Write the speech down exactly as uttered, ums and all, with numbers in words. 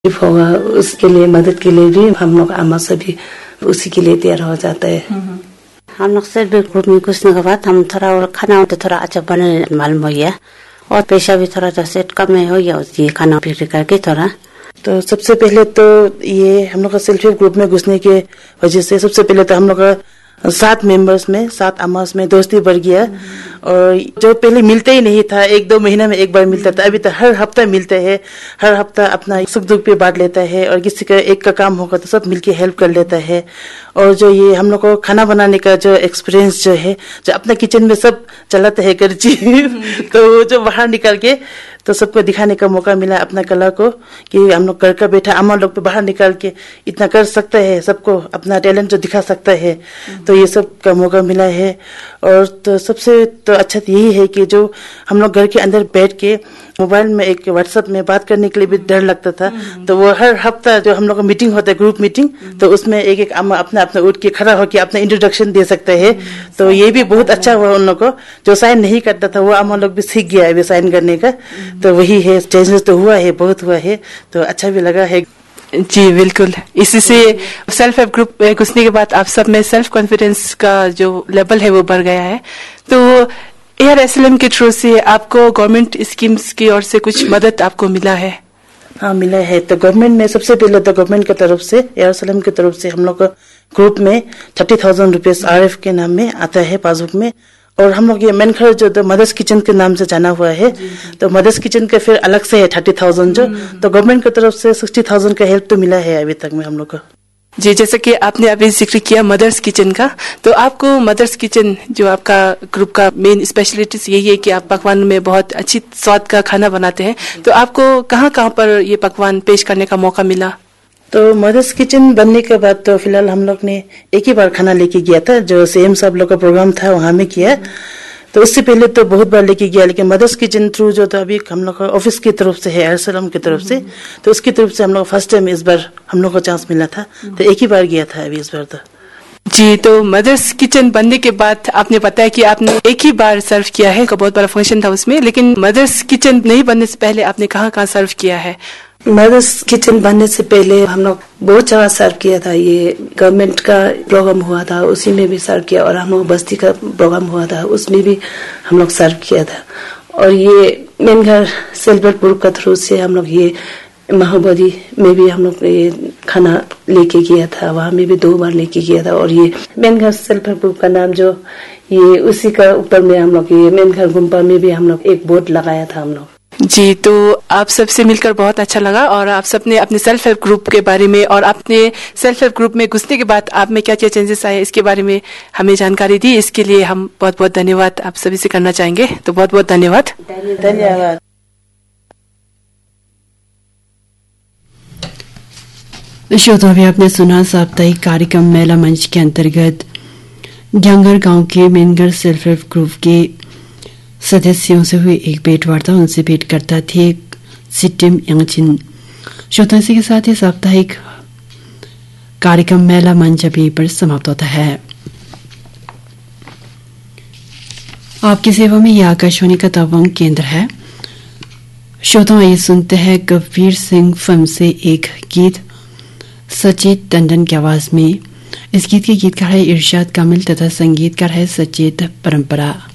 होगा उसके लिए मदद के लिए भी हम लोग आमा सभी उसी के लिए तैयार हो जाता है। हम लोग सेल्फ हेल्प ग्रुप में घुसने के बाद हम थोड़ा और खाना तो थोड़ा अच्छा बनाने मालूम हो गया और पैसा भी थोड़ा सा सेट कम में हो गया ये खाना बिक्री करके थोड़ा। तो सबसे पहले तो ये हम लोग का सेल्फ हेल्प ग्रुप में घुसने के वजह से सबसे पहले तो हम लोग का सात मेंबर्स में सात आमास में दोस्ती बढ़ गया। और जो पहले मिलते ही नहीं था, एक दो महीना में एक बार मिलता था, अभी तो हर हफ्ता मिलते हैं। हर हफ्ता अपना सुख दुख पे बांट लेता है और किसी का एक का काम होगा तो सब मिलके हेल्प कर लेता है। और जो ये हम लोग को खाना बनाने का जो एक्सपीरियंस जो है, जो अपना किचन में सब चलाते हैं करची तो जो बाहर निकल के तो सबको दिखाने का मौका मिला अपना कला को कि हम लोग घर का बैठा अम्मा लोग पे बाहर निकाल के इतना कर सकता है, सबको अपना टैलेंट जो दिखा सकता है। तो ये सब का मौका मिला है। और तो सबसे तो अच्छा तो यही है कि जो हम लोग घर के अंदर बैठ के मोबाइल में एक व्हाट्सएप में बात करने के लिए भी डर लगता था, तो वो हर हफ्ता जो हम लोग का मीटिंग होता है ग्रुप मीटिंग, तो उसमें एक एक अम्मा अपना अपना उठ के खड़ा होकर अपना इंट्रोडक्शन दे सकते हैं। तो ये भी बहुत अच्छा हुआ उन लोग को। जो साइन नहीं करता था वो अम्मा लोग भी सीख गया है साइन करने का। तो वही है, चेंजेस तो हुआ है, बहुत हुआ है, तो अच्छा भी लगा है। जी बिल्कुल, इसी से सेल्फ हेल्प ग्रुप में घुसने के बाद आप सब में सेल्फ कॉन्फिडेंस का जो लेवल है वो बढ़ गया है। तो A R S L M के थ्रू से आपको गवर्नमेंट स्कीम्स की ओर से कुछ मदद आपको मिला है? हाँ मिला है। तो गवर्नमेंट में सबसे पहले तो गवर्नमेंट की तरफ से A R S L M की तरफ से हम लोग ग्रुप में thirty thousand rupees R F के नाम में आता है पासबुक में। और हम लोग ये मेन घर जो तो मदर्स किचन के नाम से जाना हुआ है, तो मदर्स किचन के फिर अलग से है थर्टी थाउजेंड जो, तो गवर्नमेंट की तरफ से सिक्सटी थाउजेंड का हेल्प तो मिला है अभी तक में हम लोग को। जी, जैसे कि आपने अभी जिक्र किया मदर्स किचन का, तो आपको मदर्स किचन जो आपका ग्रुप का मेन स्पेशलिटीज यही है कि आप पकवान में बहुत अच्छी स्वाद का खाना बनाते हैं। तो आपको कहाँ कहाँ पर ये पकवान पेश करने का मौका मिला? तो मदर्स किचन बनने के बाद तो फिलहाल हम लोग ने एक ही बार खाना लेके गया था, जो सीएम साहब लोग का प्रोग्राम था वहां में किया। तो उससे पहले तो बहुत बार लेके गया, लेकिन मदर्स किचन थ्रू जो तो अभी हम लोग का ऑफिस की तरफ से है, एयरसेलम की तरफ से, तो उसकी तरफ से हम लोग फर्स्ट टाइम इस बार हम लोग को चांस मिला था, तो एक ही बार गया था अभी इस बार तो। जी, तो मदर्स किचन बनने के बाद आपने बताया कि आपने एक ही बार सर्व किया है, बहुत बड़ा फंक्शन था उसमें, लेकिन मदर्स किचन नहीं बनने से पहले आपने कहाँ कहाँ सर्व किया है? मदर्स किचन बनने से पहले हम लोग बहुत जगह सर्व किया था। ये गवर्नमेंट का प्रोग्राम हुआ था उसी में भी सर्व किया, और हम लोग बस्ती का प्रोग्राम हुआ था उसमें भी हम लोग सर्व किया था। और ये मेन घर सेल्फ हेल्प ग्रुप का थ्रू से हम लोग ये महाबोधि में भी हम लोग ये खाना लेके गया था, वहां में भी दो बार लेके गया था। और ये मेन घर सेल्फ हेल्प ग्रुप का नाम जो ये उसी का ऊपर में हम लोग ये मेन घर गुम्पा में भी हम लोग एक बोर्ड लगाया था हम लोग। जी, तो आप सबसे मिलकर बहुत अच्छा लगा, और आप सबने अपने सेल्फ हेल्प ग्रुप के बारे में और अपने सेल्फ हेल्प ग्रुप में घुसने के बाद आप में क्या क्या चेंजेस आए इसके बारे में हमें जानकारी दी। इसके लिए हम बहुत बहुत धन्यवाद आप सभी से करना चाहेंगे। तो बहुत बहुत धन्यवाद। धन्यवाद। श्रोता, अभी आपने सुना साप्ताहिक कार्यक्रम मेला मंच के अंतर्गत ग्यांगर गांव के मेनगर सेल्फ हेल्प ग्रुप के सदस्यों से हुई एक भेंट वार्ता। उनसे भेंट करता थे सिट्टिम यांगचिन। श्रोता, इसी के साथ ही साप्ताहिक कार्यक्रम मेला मंच अभी पर समाप्त होता है। आपकी सेवा में यह आकाशवाणी का तवांग केंद्र है। श्रोता, आइए सुनते हैं कबीर सिंह फिल्म से एक गीत सचेत टंडन की आवाज में। इस गीत के गीतकार है इरशाद कामिल तथा संगीतकार है सचेत परंपरा।